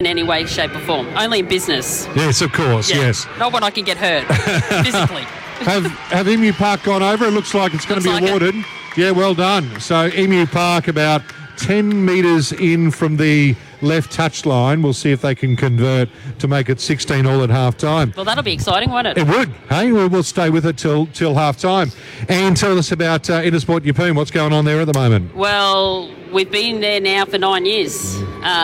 any way, shape or form. Only in business. Yes, of course, yes. Not when I can get hurt physically. Have Emu Park gone over? It looks like it's going to be awarded. Yeah, well done. So Emu Park about 10 metres in from the left touchline. We'll see if they can convert to make it 16-all at half-time. Well, that'll be exciting, won't it? It would. Hey, we'll stay with it till half-time. And tell us about Intersport Yeppoon. What's going on there at the moment? Well, we've been there now for 9 years.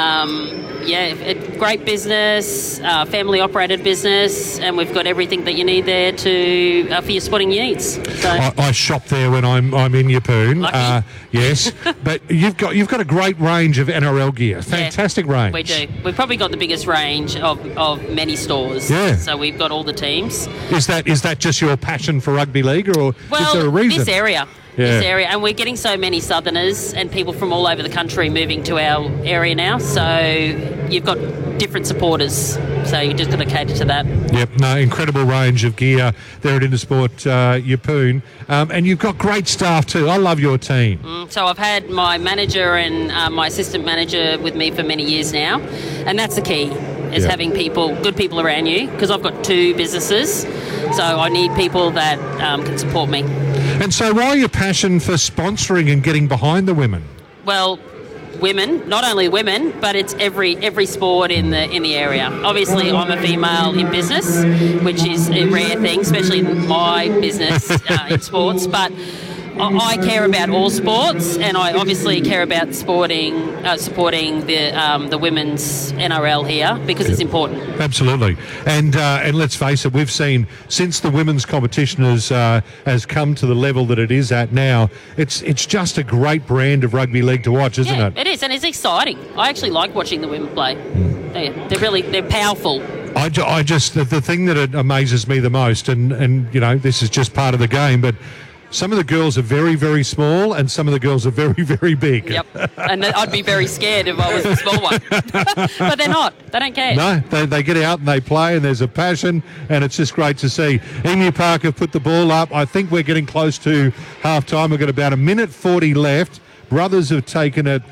Great business, family-operated business, and we've got everything that you need there for your sporting needs. So I shop there when I'm in Yeppoon. Lucky. Yes, but you've got a great range of NRL gear. Fantastic range. We do. We've probably got the biggest range of many stores. Yeah. So we've got all the teams. Is that just your passion for rugby league, or is there a reason? This area. Yeah. This area, and we're getting so many Southerners and people from all over the country moving to our area now. So you've got different supporters. So you're just going to cater to that. Yep, no, incredible range of gear there at Intersport Yeppoon. And you've got great staff too. I love your team. So I've had my manager and my assistant manager with me for many years now, and that's the key. Is having good people around you, because I've got 2 businesses, so I need people that can support me. And so why your passion for sponsoring and getting behind the women? Well, women, not only women, but it's every sport in the area. Obviously, I'm a female in business, which is a rare thing, especially in my business in sports, but I care about all sports, and I obviously care about supporting the women's NRL here, because it's important. Absolutely, and let's face it, we've seen since the women's competition has come to the level that it is at now. It's just a great brand of rugby league to watch, isn't it? It is, and it's exciting. I actually like watching the women play. They're powerful. I just the thing that amazes me the most, and this is just part of the game, but some of the girls are very, very small, and some of the girls are very, very big. Yep, and I'd be very scared if I was a small one. But they're not. They don't care. No, they get out and they play, and there's a passion, and it's just great to see. Emu Park have put the ball up. I think we're getting close to half-time. We've got about 1:40 left. Brothers have taken it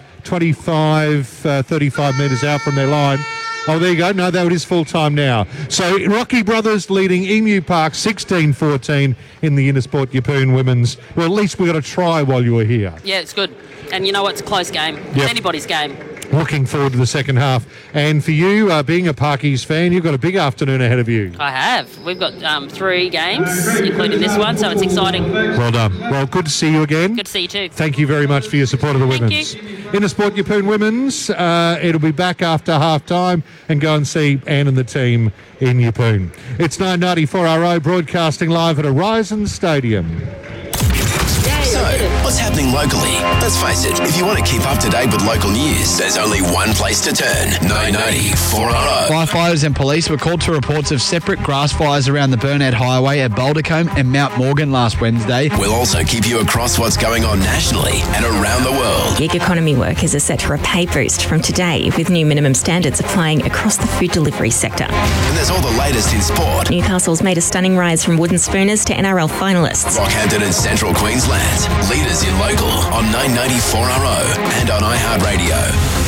35 metres out from their line. Oh, there you go. No, that is full time now. So Rocky Brothers leading Emu Park 16-14 in the Intersport Yeppoon Women's. Well, at least we got a try while you were here. Yeah, it's good. And you know what? It's a close game. It's anybody's game. Looking forward to the second half. And for you, being a Parkies fan, you've got a big afternoon ahead of you. I have. We've got 3 games, including this one, so it's exciting. Well done. Well, good to see you again. Good to see you too. Thank you very much for your support of the women's. Thank you. Intersport Yeppoon Women's, it'll be back after half-time, and go and see Anne and the team in Yeppoon. It's 9:90 4RO, broadcasting live at Horizon Stadium. So, what's happening locally? Let's face it, if you want to keep up to date with local news, there's only one place to turn. 990 4RO. Firefighters and police were called to reports of separate grass fires around the Burnett Highway at Bouldercombe and Mount Morgan last Wednesday. We'll also keep you across what's going on nationally and around the world. Gig economy workers are set for a pay boost from today, with new minimum standards applying across the food delivery sector. And there's all the latest in sport. Newcastle's made a stunning rise from wooden spooners to NRL finalists. Rockhampton and Central Queensland. Leaders in local on 990 4RO and on iHeartRadio.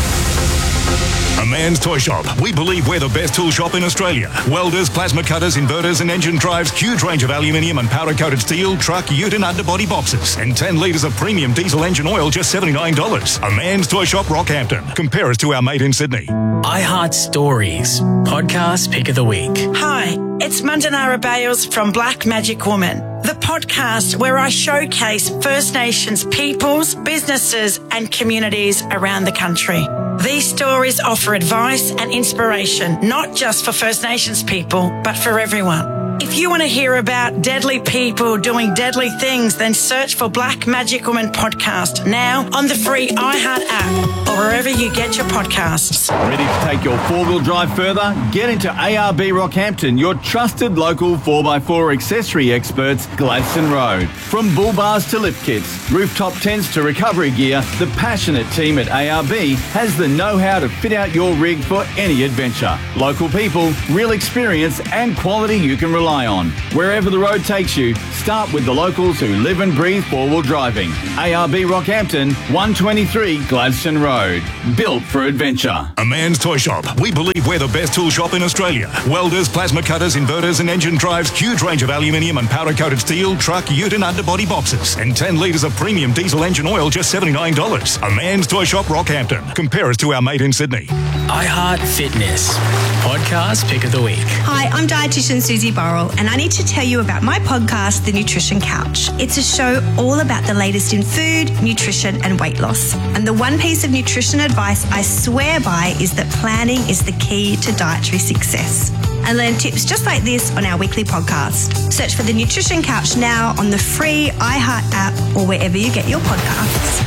A Man's Toy Shop. We believe we're the best tool shop in Australia. Welders, plasma cutters, inverters and engine drives, huge range of aluminium and powder-coated steel, truck, ute and underbody boxes. And 10 litres of premium diesel engine oil, just $79. A Man's Toy Shop, Rockhampton. Compare us to our mate in Sydney. iHeart Stories, podcast pick of the week. Hi, it's Mandanara Bales from Black Magic Woman, the podcast where I showcase First Nations peoples, businesses and communities around the country. These stories offer advice and inspiration, not just for First Nations people, but for everyone. If you want to hear about deadly people doing deadly things, then search for Black Magic Woman Podcast now on the free iHeart app or wherever you get your podcasts. Ready to take your four-wheel drive further? Get into ARB Rockhampton, your trusted local 4x4 accessory experts, Gladstone Road. From bull bars to lift kits, rooftop tents to recovery gear, the passionate team at ARB has the know-how to fit out your rig for any adventure. Local people, real experience and quality you can rely rely on. Wherever the road takes you, start with the locals who live and breathe four-wheel driving. ARB Rockhampton, 123 Gladstone Road. Built for adventure. A Man's Toy Shop. We believe we're the best tool shop in Australia. Welders, plasma cutters, inverters and engine drives, huge range of aluminium and powder-coated steel, truck, ute and underbody boxes. And 10 litres of premium diesel engine oil, just $79. A Man's Toy Shop, Rockhampton. Compare us to our mate in Sydney. iHeart Fitness. Podcast Pick of the Week. Hi, I'm dietitian Susie Burrell, and I need to tell you about my podcast, The Nutrition Couch. It's a show all about the latest in food, nutrition and weight loss. And the one piece of nutrition advice I swear by is that planning is the key to dietary success. And learn tips just like this on our weekly podcast. Search for The Nutrition Couch now on the free iHeart app or wherever you get your podcasts.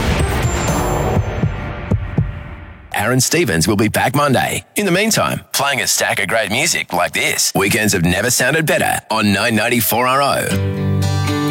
Aaron Stevens will be back Monday. In the meantime, playing a stack of great music like this. Weekends have never sounded better on 994RO.